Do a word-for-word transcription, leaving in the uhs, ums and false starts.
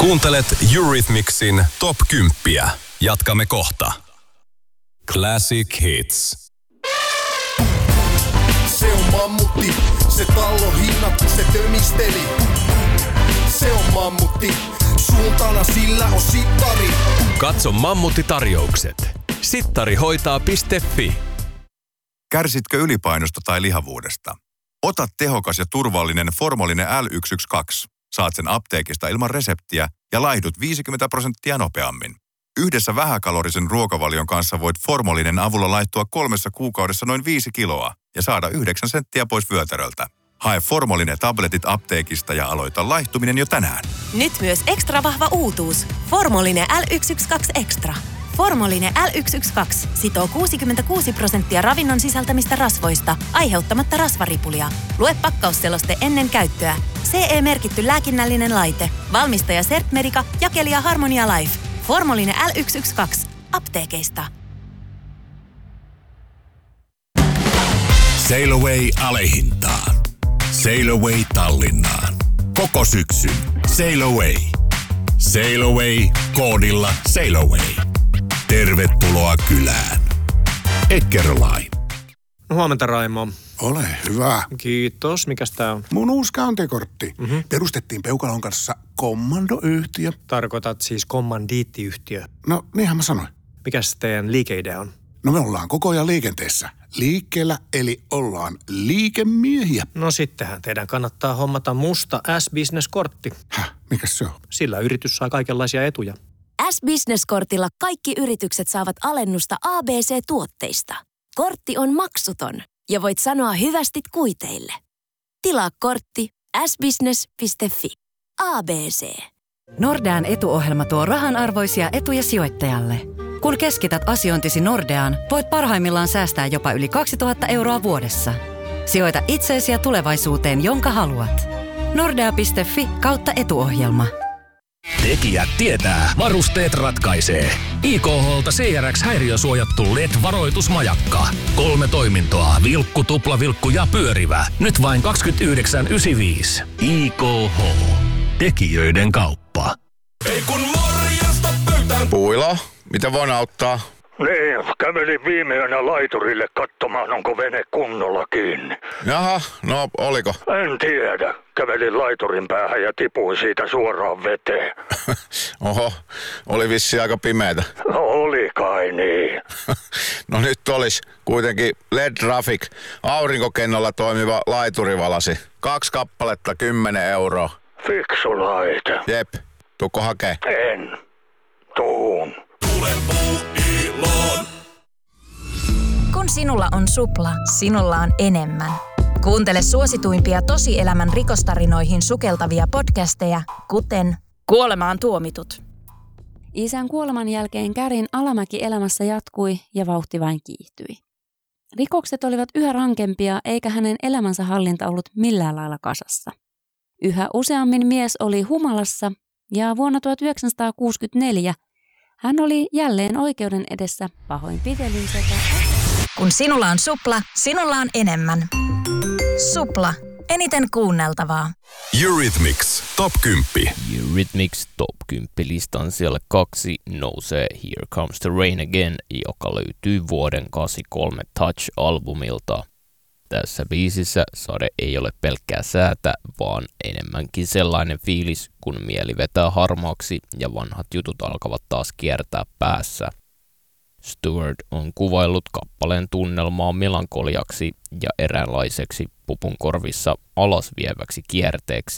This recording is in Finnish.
Kuuntelet Eurythmicsin Top kymmenen. Jatkamme kohta. Classic Hits. Se on mammutti, se tallo hinnattu, se tömisteli. Se on mammutti, suuntana sillä on sittari. Katso Mammutti-tarjoukset. sittarihoitaa piste fi. Kärsitkö ylipainosta tai lihavuudesta? Ota tehokas ja turvallinen Formolinen L yksi yksi kaksi. Saat sen apteekista ilman reseptiä ja laihdut viisikymmentä prosenttia nopeammin. Yhdessä vähäkalorisen ruokavalion kanssa voit Formolinen avulla laittua kolmessa kuukaudessa noin viisi kiloa ja saada yhdeksän senttiä pois vyötäröltä. Hae Formolinen tabletit apteekista ja aloita laihtuminen jo tänään. Nyt myös ekstra vahva uutuus. Formolinen L yksi yksi kaksi Extra. Formolinen L yksi yksi kaksi sitoo kuusikymmentäkuusi prosenttia ravinnon sisältämistä rasvoista, aiheuttamatta rasvaripulia. Lue pakkausseloste ennen käyttöä. C E-merkitty lääkinnällinen laite. Valmistaja Certmedica, jakelija Harmonia Life. Formolinen L yksi yksi kaksi. Apteekeista. Sail Away alehintaan. Sail Away Tallinnaan. Koko syksyn Sail Away. Sail Away koodilla Sail Away. Tervetuloa kylään. Eckerline. No, huomenta, Raimo. Ole hyvä. Kiitos. Mikäs tää on? Mun uusi käyntikortti. Mm-hmm. Perustettiin Peukalon kanssa kommandoyhtiö. Tarkoitat siis kommandiittiyhtiö. No, niinhän mä sanoin. Mikäs teidän liikeidea on? No, me ollaan koko ajan liikenteessä. Liikkeellä, eli ollaan liikemiehiä. No sittenhän teidän kannattaa hommata musta S-Business-kortti. Häh? Mikäs se on? Sillä yritys saa kaikenlaisia etuja. S-Business-kortilla kaikki yritykset saavat alennusta A B C-tuotteista. Kortti on maksuton ja voit sanoa hyvästit kuiteille. Tilaa kortti s business piste fi. A B C. Nordean etuohjelma tuo rahanarvoisia etuja sijoittajalle. Kun keskität asiointisi Nordeaan, voit parhaimmillaan säästää jopa yli kaksituhatta euroa vuodessa. Sijoita itseesi ja tulevaisuuteen, jonka haluat. Nordea piste fi kautta etuohjelma. Tekijät tietää, varusteet ratkaisee. I K H:lta C R X-häiriösuojattu L E D-varoitusmajakka. Kolme toimintoa, vilkku, tuplavilkku ja pyörivä. Nyt vain kaksikymmentäyhdeksän yhdeksänkymmentäviisi. I K H. Tekijöiden kauppa. Ei kun morjesta pöytään. Puilo, mitä voin auttaa? Niin, kävelin viime yönä laiturille katsomaan, onko vene kunnolla kiinni. Jaha, no oliko? En tiedä. Kävelin laiturin päähän ja tipuin siitä suoraan veteen. Oho, oli vissi aika pimeätä. No oli kai niin. No nyt olisi kuitenkin L E D Traffic, aurinkokennolla toimiva laiturivalasi. Kaksi kappaletta, kymmenen euroa. Fiksu laite. Jep, tuukko hakee? En. Tuun. Tule Puuiloon. Kun sinulla on Supla, sinulla on enemmän. Kuuntele suosituimpia tosielämän rikostarinoihin sukeltavia podcasteja, kuten Kuolemaan tuomitut. Isän kuoleman jälkeen Kärin alamäki elämässä jatkui ja vauhti vain kiihtyi. Rikokset olivat yhä rankempia eikä hänen elämänsä hallinta ollut millään lailla kasassa. Yhä useammin mies oli humalassa ja vuonna tuhatyhdeksänsataakuusikymmentäneljä hän oli jälleen oikeuden edessä pahoinpitelyn sekä... Kun sinulla on Supla, sinulla on enemmän. Supla. Eniten kuunneltavaa. Eurythmics Top kymmenen. Eurythmics Top kymmenen listan siellä kaksi nousee Here Comes the Rain Again, joka löytyy vuoden kahdeksankymmentäkolme Touch-albumilta. Tässä biisissä sade ei ole pelkkää säätä, vaan enemmänkin sellainen fiilis, kun mieli vetää harmaaksi ja vanhat jutut alkavat taas kiertää päässä. Stewart on kuvaillut kappaleen tunnelmaa melankoliaksi ja eräänlaiseksi pupun korvissa alasvieväksi kierteeksi,